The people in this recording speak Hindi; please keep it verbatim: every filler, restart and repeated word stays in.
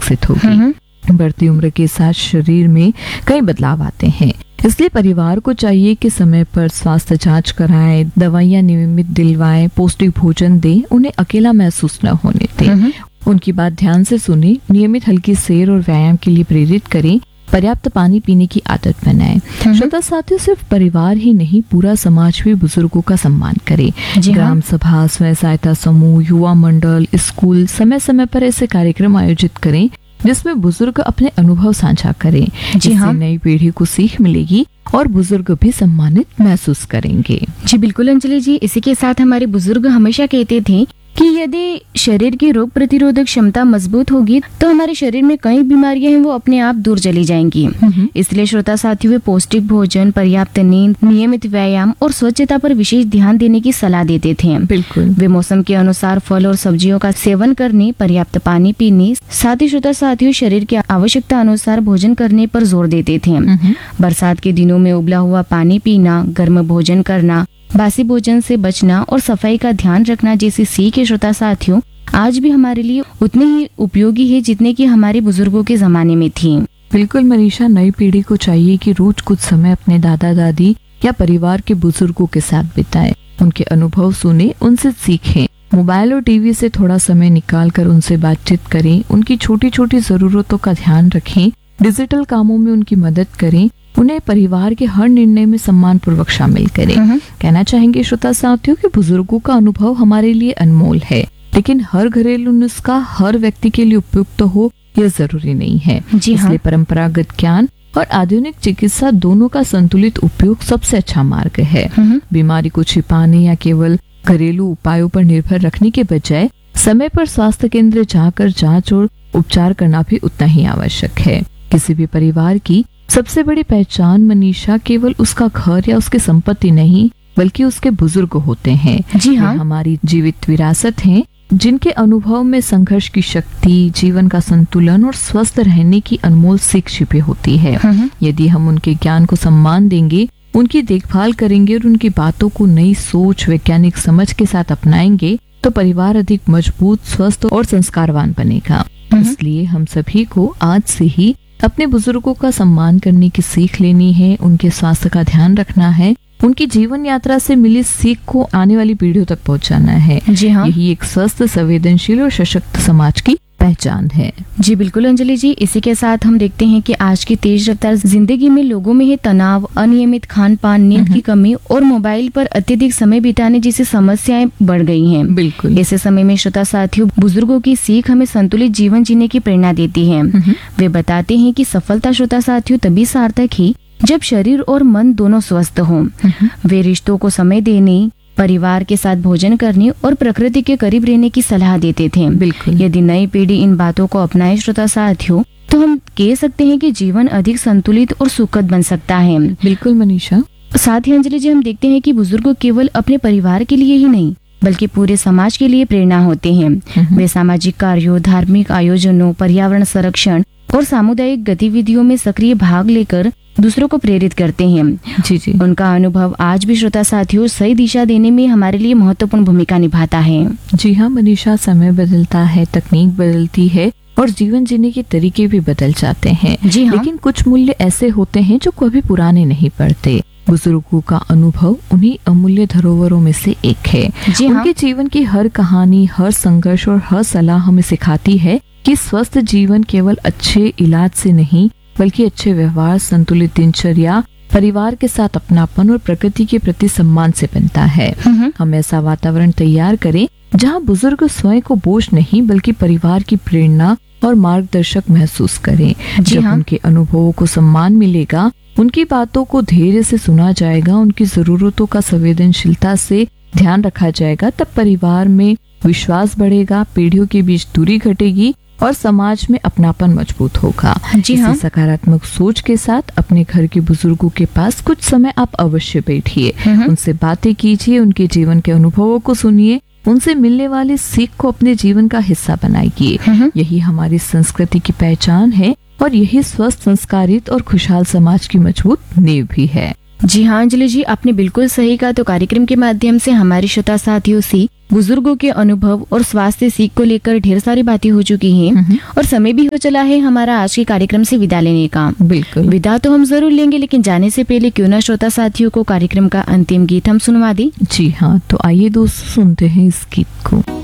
विकसित होगी। बढ़ती उम्र के साथ शरीर में कई बदलाव आते हैं, इसलिए परिवार को चाहिए कि समय पर स्वास्थ्य जांच कराएं, दवाइयां नियमित दिलवाएं, पौष्टिक भोजन दें, उन्हें अकेला महसूस न होने दें, उनकी बात ध्यान से सुने, नियमित हल्की सैर और व्यायाम के लिए प्रेरित करें, पर्याप्त पानी पीने की आदत बनाएं। श्रोता साथियों, सिर्फ परिवार ही नहीं, पूरा समाज भी बुजुर्गों का सम्मान करे। ग्राम सभा, स्वयं सहायता समूह, युवा मंडल, स्कूल समय समय पर ऐसे कार्यक्रम आयोजित करें जिसमें बुजुर्ग अपने अनुभव साझा करें। इससे हाँ। नई पीढ़ी को सीख मिलेगी और बुजुर्ग भी सम्मानित महसूस करेंगे। जी बिल्कुल अंजलि जी, इसी के साथ हमारे बुजुर्ग हमेशा कहते थे कि यदि शरीर की रोग प्रतिरोधक क्षमता मजबूत होगी तो हमारे शरीर में कई बीमारियां हैं वो अपने आप दूर चली जाएंगी। इसलिए श्रोता साथियों, वे पौष्टिक भोजन, पर्याप्त नींद, नियमित व्यायाम और स्वच्छता पर विशेष ध्यान देने की सलाह देते थे। बिल्कुल। वे मौसम के अनुसार फल और सब्जियों का सेवन करने, पर्याप्त पानी पीने, साथ ही श्रोता साथियों शरीर की आवश्यकता अनुसार भोजन करने पर जोर देते थे। बरसात के दिनों में उबला हुआ पानी पीना, गर्म भोजन करना, बासी भोजन से बचना और सफाई का ध्यान रखना जैसी सीख है श्रोता साथियों आज भी हमारे लिए उतनी ही उपयोगी है जितने की हमारे बुजुर्गों के जमाने में थी। बिल्कुल मनीषा, नई पीढ़ी को चाहिए कि रोज कुछ समय अपने दादा दादी या परिवार के बुजुर्गों के साथ बिताएं, उनके अनुभव सुने, उनसे सीखें। मोबाइल और टीवी से थोड़ा समय निकाल कर उनसे बातचीत करें, उनकी छोटी छोटी जरूरतों का ध्यान रखें, डिजिटल कामों में उनकी मदद करें, उन्हें परिवार के हर निर्णय में सम्मान पूर्वक शामिल करें। कहना चाहेंगे श्रोता साथियों कि बुजुर्गों का अनुभव हमारे लिए अनमोल है, लेकिन हर घरेलू नुस्खा हर व्यक्ति के लिए उपयुक्त हो यह जरूरी नहीं है। जी इसलिए परंपरागत ज्ञान और आधुनिक चिकित्सा दोनों का संतुलित उपयोग सबसे अच्छा मार्ग है। बीमारी को छिपाने या केवल घरेलू उपायों पर निर्भर रखने के बजाय समय पर स्वास्थ्य केंद्र जाकर जांच और उपचार करना भी उतना ही आवश्यक है। किसी भी परिवार की सबसे बड़ी पहचान मनीषा केवल उसका घर या उसकी संपत्ति नहीं बल्कि उसके बुजुर्ग होते हैं। जी हाँ। हमारी जीवित विरासत हैं, जिनके अनुभव में संघर्ष की शक्ति, जीवन का संतुलन और स्वस्थ रहने की अनमोल सीख छिपी होती है। यदि हम उनके ज्ञान को सम्मान देंगे, उनकी देखभाल करेंगे और उनकी बातों को नई सोच, वैज्ञानिक समझ के साथ अपनाएंगे तो परिवार अधिक मजबूत, स्वस्थ और संस्कारवान बनेगा। इसलिए हम सभी को आज से ही अपने बुजुर्गों का सम्मान करने की सीख लेनी है, उनके स्वास्थ्य का ध्यान रखना है, उनकी जीवन यात्रा से मिली सीख को आने वाली पीढ़ियों तक पहुंचाना है। जी हाँ। यही एक स्वस्थ, संवेदनशील और सशक्त समाज की पहचान है। जी बिल्कुल अंजलि जी, इसी के साथ हम देखते हैं कि आज की तेज रफ्तार जिंदगी में लोगों में है तनाव, अनियमित खान पान, नींद की कमी और मोबाइल पर अत्यधिक समय बिताने जैसी समस्याएं बढ़ गई हैं। बिल्कुल। ऐसे समय में श्रोता साथियों, बुजुर्गों की सीख हमें संतुलित जीवन जीने की प्रेरणा देती है। वे बताते हैं कि सफलता श्रोता साथियों तभी सार्थक है जब शरीर और मन दोनों स्वस्थ हों। वे रिश्तों को समय देने, परिवार के साथ भोजन करने और प्रकृति के करीब रहने की सलाह देते थे। बिल्कुल। यदि नई पीढ़ी इन बातों को अपनाए श्रोता साथियों, तो हम कह सकते हैं कि जीवन अधिक संतुलित और सुखद बन सकता है। बिल्कुल मनीषा। साथ ही अंजलि जी, हम देखते हैं कि बुजुर्ग केवल अपने परिवार के लिए ही नहीं बल्कि पूरे समाज के लिए प्रेरणा होते हैं। वे सामाजिक कार्यों, धार्मिक आयोजनों, पर्यावरण संरक्षण और सामुदायिक गतिविधियों में सक्रिय भाग लेकर दूसरों को प्रेरित करते हैं। जी जी। उनका अनुभव आज भी श्रोता साथियों सही दिशा देने में हमारे लिए महत्वपूर्ण भूमिका निभाता है। जी हाँ मनीषा, समय बदलता है, तकनीक बदलती है और जीवन जीने के तरीके भी बदल जाते हैं। जी हाँ। लेकिन कुछ मूल्य ऐसे होते हैं जो कभी पुराने नहीं पड़ते। बुजुर्गों का अनुभव उन्हीं अमूल्य धरोहरों में से एक है। जी हाँ। उनके जीवन की हर कहानी, हर संघर्ष और हर सलाह हमें सिखाती है कि स्वस्थ जीवन केवल अच्छे इलाज से नहीं बल्कि अच्छे व्यवहार, संतुलित दिनचर्या, परिवार के साथ अपनापन और प्रकृति के प्रति सम्मान से बनता है। हम ऐसा वातावरण तैयार करें जहां बुजुर्ग स्वयं को बोझ नहीं बल्कि परिवार की प्रेरणा और मार्गदर्शक महसूस करें। जब हाँ। उनके अनुभवों को सम्मान मिलेगा, उनकी बातों को धैर्य से सुना जाएगा, उनकी जरूरतों का संवेदनशीलता से ध्यान रखा जाएगा, तब परिवार में विश्वास बढ़ेगा, पीढ़ियों के बीच दूरी घटेगी और समाज में अपनापन मजबूत होगा। जी हाँ। इसी सकारात्मक सोच के साथ अपने घर के बुजुर्गों के पास कुछ समय आप अवश्य बैठिए, उनसे बातें कीजिए, उनके जीवन के अनुभवों को सुनिए, उनसे मिलने वाली सीख को अपने जीवन का हिस्सा बनाइए। यही हमारी संस्कृति की पहचान है और यही स्वस्थ, संस्कारित और खुशहाल समाज की मजबूत नींव भी है। जी हाँ अंजलि जी, आपने बिल्कुल सही कहा। तो कार्यक्रम के माध्यम से हमारे श्रोता साथियों से बुजुर्गों के अनुभव और स्वास्थ्य सीख को लेकर ढेर सारी बातें हो चुकी हैं और समय भी हो चला है हमारा आज के कार्यक्रम से विदा लेने का। बिल्कुल, विदा तो हम जरूर लेंगे, लेकिन जाने से पहले क्यों ना श्रोता साथियों को कार्यक्रम का अंतिम गीत हम सुनवा दें। जी हाँ, तो आइए दोस्तों सुनते हैं इस गीत को।